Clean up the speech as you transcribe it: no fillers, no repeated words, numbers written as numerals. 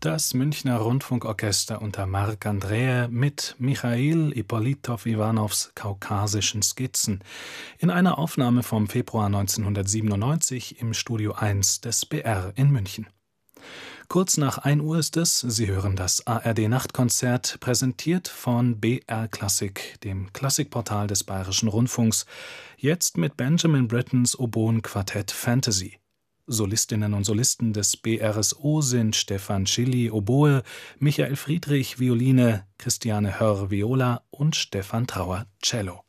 Das Münchner Rundfunkorchester unter Marc Andreae mit Michail Ippolitow-Iwanows Kaukasischen Skizzen in einer Aufnahme vom Februar 1997 im Studio 1 des BR in München. Kurz nach 1 Uhr ist es, Sie hören das ARD-Nachtkonzert, präsentiert von BR Klassik, dem Klassikportal des Bayerischen Rundfunks, jetzt mit Benjamin Brittens Oboen-Quartett Fantasy. Solistinnen und Solisten des BRSO sind Stefan Schilly Oboe, Michael Friedrich Violine, Christiane Hörr Viola und Stefan Trauer Cello.